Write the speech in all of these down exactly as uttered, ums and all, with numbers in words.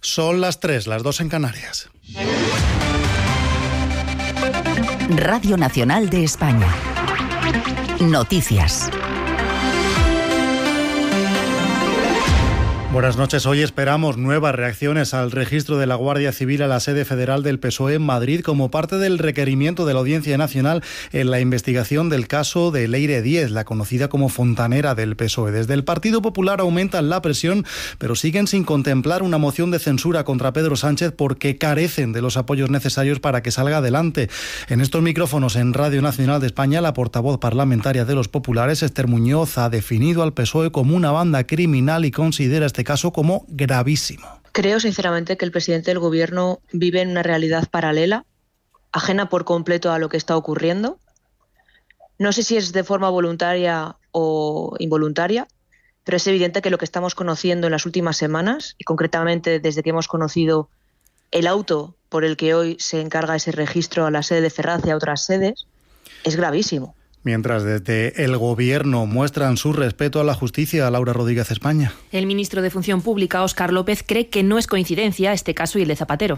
Son las tres, las dos en Canarias. Radio Nacional de España. Noticias. Buenas noches. Hoy esperamos nuevas reacciones al registro de la Guardia Civil a la sede federal del P S O E en Madrid como parte del requerimiento de la Audiencia Nacional en la investigación del caso de Leire Díez, la conocida como fontanera del P S O E. Desde el Partido Popular aumentan la presión, pero siguen sin contemplar una moción de censura contra Pedro Sánchez porque carecen de los apoyos necesarios para que salga adelante. En estos micrófonos en Radio Nacional de España, la portavoz parlamentaria de los populares, Esther Muñoz, ha definido al P S O E como una banda criminal y considera este caso como gravísimo. Creo sinceramente que el presidente del gobierno vive en una realidad paralela, ajena por completo a lo que está ocurriendo. No sé si es de forma voluntaria o involuntaria, pero es evidente que lo que estamos conociendo en las últimas semanas, y concretamente desde que hemos conocido el auto por el que hoy se encarga ese registro a la sede de Ferraz y a otras sedes, es gravísimo. Mientras desde el Gobierno muestran su respeto a la justicia, Laura Rodríguez España. El ministro de Función Pública, Óscar López, cree que no es coincidencia este caso y el de Zapatero.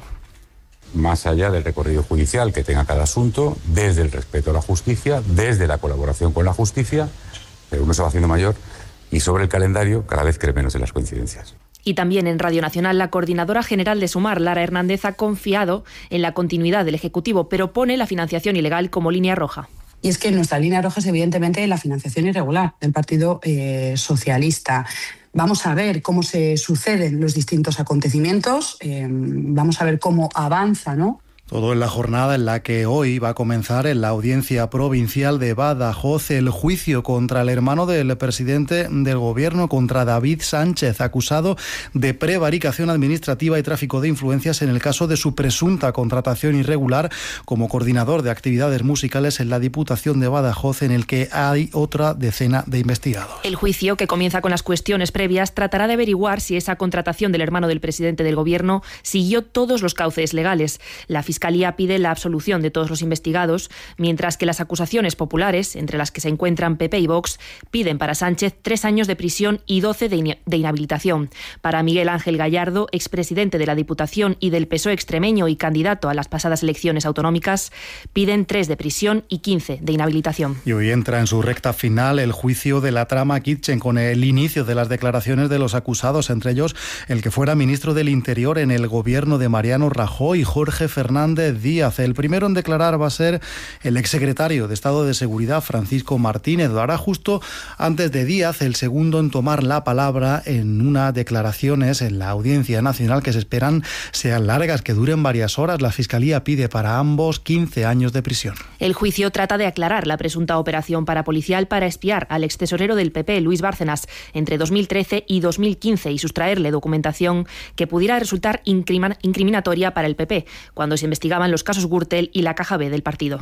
Más allá del recorrido judicial que tenga cada asunto, desde el respeto a la justicia, desde la colaboración con la justicia, pero uno se va haciendo mayor y sobre el calendario cada vez cree menos en las coincidencias. Y también en Radio Nacional, la coordinadora general de Sumar, Lara Hernández, ha confiado en la continuidad del Ejecutivo, pero pone la financiación ilegal como línea roja. Y es que nuestra línea roja es evidentemente la financiación irregular del Partido eh, Socialista. Vamos a ver cómo se suceden los distintos acontecimientos, eh, vamos a ver cómo avanza, ¿no? Todo en la jornada en la que hoy va a comenzar en la Audiencia Provincial de Badajoz el juicio contra el hermano del presidente del Gobierno, contra David Sánchez, acusado de prevaricación administrativa y tráfico de influencias en el caso de su presunta contratación irregular como coordinador de actividades musicales en la Diputación de Badajoz, en el que hay otra decena de investigados. El juicio, que comienza con las cuestiones previas, tratará de averiguar si esa contratación del hermano del presidente del Gobierno siguió todos los cauces legales. La La Fiscalía pide la absolución de todos los investigados, mientras que las acusaciones populares, entre las que se encuentran P P y Vox, piden para Sánchez tres años de prisión y doce de, in- de inhabilitación. Para Miguel Ángel Gallardo, expresidente de la Diputación y del P S O E extremeño y candidato a las pasadas elecciones autonómicas, piden tres de prisión y quince de inhabilitación. Y hoy entra en su recta final el juicio de la trama Kitchen, con el inicio de las declaraciones de los acusados, entre ellos el que fuera ministro del Interior en el gobierno de Mariano Rajoy, Jorge Fernández Díaz. El primero en declarar va a ser el exsecretario de Estado de Seguridad, Francisco Martínez. Lo hará justo antes de Díaz, el segundo en tomar la palabra en unas declaraciones en la Audiencia Nacional que se esperan sean largas, que duren varias horas. La Fiscalía pide para ambos quince años de prisión. El juicio trata de aclarar la presunta operación parapolicial para espiar al extesorero del P P, Luis Bárcenas, entre dos mil trece y dos mil quince y sustraerle documentación que pudiera resultar incrimin- incriminatoria para el P P, cuando se investigaban los casos Gürtel y la Caja B del partido.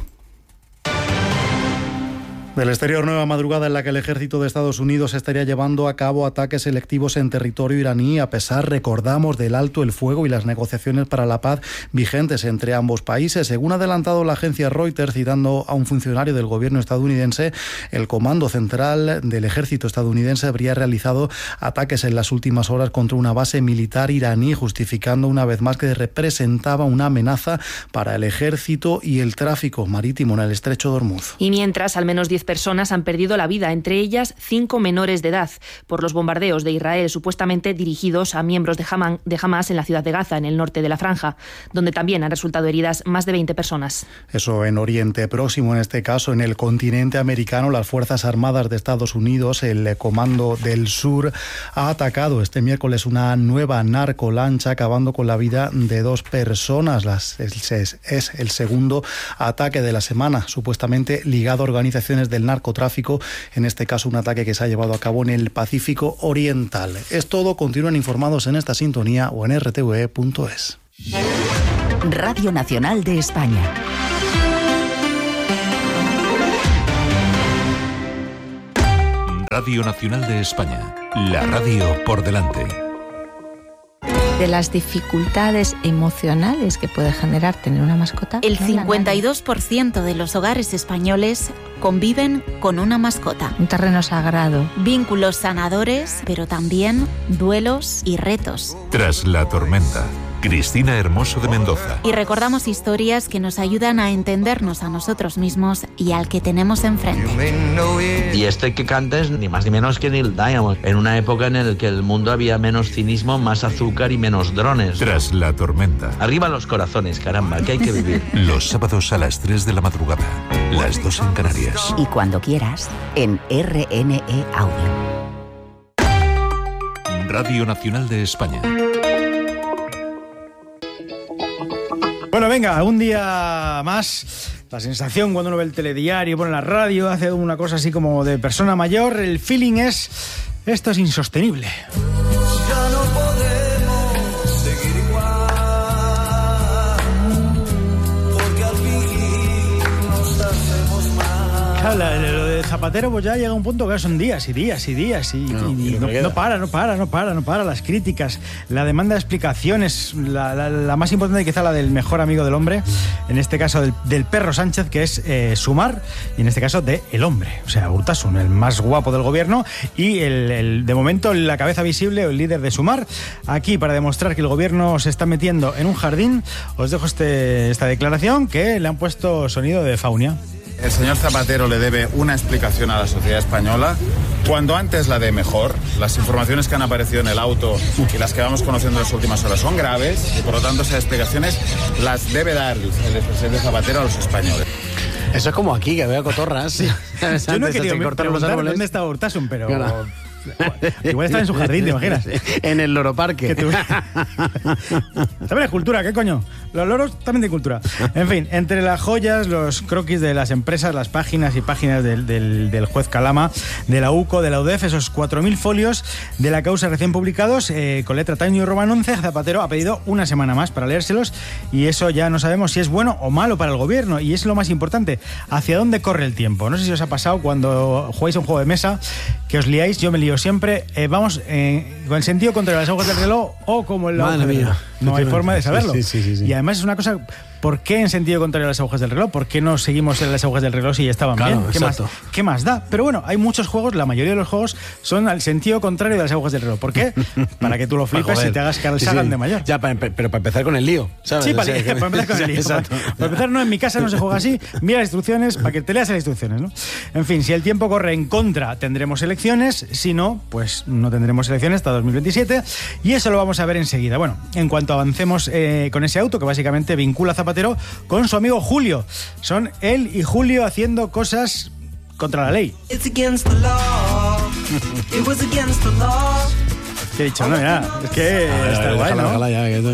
Del exterior, nueva madrugada en la que el ejército de Estados Unidos estaría llevando a cabo ataques selectivos en territorio iraní, a pesar, recordamos, del alto el fuego y las negociaciones para la paz vigentes entre ambos países. Según ha adelantado la agencia Reuters, citando a un funcionario del gobierno estadounidense, el Comando Central del Ejército estadounidense habría realizado ataques en las últimas horas contra una base militar iraní, justificando una vez más que representaba una amenaza para el ejército y el tráfico marítimo en el estrecho de Hormuz. Y mientras, al menos diez personas han perdido la vida, entre ellas cinco menores de edad, por los bombardeos de Israel supuestamente dirigidos a miembros de Hamas, de Hamas en la ciudad de Gaza, en el norte de la franja, donde también han resultado heridas más de veinte personas. Eso en Oriente Próximo, en este caso en el continente americano. Las Fuerzas Armadas de Estados Unidos, el Comando del Sur, ha atacado este miércoles una nueva narcolancha, acabando con la vida de dos personas. Las, es, es, es el segundo ataque de la semana, supuestamente ligado a organizaciones del narcotráfico, en este caso un ataque que se ha llevado a cabo en el Pacífico Oriental. Es todo, continúen informados en esta sintonía o en r t v e punto es. Radio Nacional de España. Radio Nacional de España, la radio por delante. de las dificultades emocionales que puede generar tener una mascota. El cincuenta y dos por ciento de los hogares españoles conviven con una mascota. Un terreno sagrado. Vínculos sanadores, pero también duelos y retos. Tras la tormenta, Cristina Hermoso de Mendoza. Y recordamos historias que nos ayudan a entendernos a nosotros mismos y al que tenemos enfrente. Y este que canta es ni más ni menos que Neil Diamond, en una época en la que el mundo había menos cinismo, más azúcar y menos drones. Tras la tormenta. Arriba los corazones, caramba, que hay que vivir. Los sábados a las tres de la madrugada, las dos en Canarias. Y cuando quieras, en R N E Audio. Radio Nacional de España. Bueno, venga, un día más. La sensación cuando uno ve el telediario, pone la radio, hace una cosa así como de persona mayor, el feeling es: esto es insostenible. Ya no podemos seguir igual, porque al fin nos hacemos mal. Claro, lo de Zapatero pues ya llega a un punto que son días y días y días y no, y, y no, no para, no para, no para, no para, las críticas, la demanda de explicaciones, la, la, la más importante quizá la del mejor amigo del hombre, en este caso del, del perro Sánchez, que es eh, Sumar, y en este caso de El Hombre, o sea, Urtasun, el más guapo del gobierno y el, el de momento la cabeza visible o el líder de Sumar. Aquí, para demostrar que el gobierno se está metiendo en un jardín, os dejo este, esta declaración que le han puesto sonido de Faunia. El señor Zapatero le debe una explicación a la sociedad española, cuando antes la dé mejor. Las informaciones que han aparecido en el auto y las que vamos conociendo en las últimas horas son graves y por lo tanto esas explicaciones las debe dar el presidente Zapatero a los españoles. Eso es como aquí, que veo cotorras. Yo no he querido preguntar dónde está Urtasun, pero... Claro. Igual está en su jardín, ¿te imaginas? En el loroparque. Tú... También es cultura, ¿qué coño? Los loros también de cultura. En fin, entre las joyas, los croquis de las empresas, las páginas y páginas del, del, del juez Calama, de la U C O, de la U D E F, esos cuatro mil folios de la causa recién publicados, eh, con letra Times New Roman once, Zapatero ha pedido una semana más para leérselos y eso ya no sabemos si es bueno o malo para el gobierno, y es lo más importante, hacia dónde corre el tiempo. No sé si os ha pasado cuando jugáis a un juego de mesa, que os liáis, yo me lío siempre, eh, vamos eh, con el sentido contrario a las agujas del reloj o como el Madre mía. No hay forma de saberlo. Sí, sí, sí, sí. Y además es una cosa, ¿por qué en sentido contrario a las agujas del reloj? ¿Por qué no seguimos en las agujas del reloj si ya estaban claro, bien? ¿Qué más, ¿Qué más da? Pero bueno, hay muchos juegos, la mayoría de los juegos son al sentido contrario de las agujas del reloj. ¿Por qué? Para que tú lo flipes y te hagas Carl sí, Sagan sí. de mayor. Ya, para, pero para empezar con el lío, ¿sabes? Sí, para, o sea, que... para empezar con el lío. Para, para empezar, no, en mi casa no se juega así. Mira las instrucciones para que te leas las instrucciones, ¿no? En fin, si el tiempo corre en contra, tendremos elecciones. Si no, pues no tendremos elecciones hasta dos mil veintisiete. Y eso lo vamos a ver enseguida. Bueno, en cuanto avancemos eh, con ese auto, que básicamente vincula a Zapatero con su amigo Julio. Son él y Julio haciendo cosas contra la ley. ¿Qué he dicho? No, mira, es que ver, está ver, guay, déjala, ¿no? déjala ya, que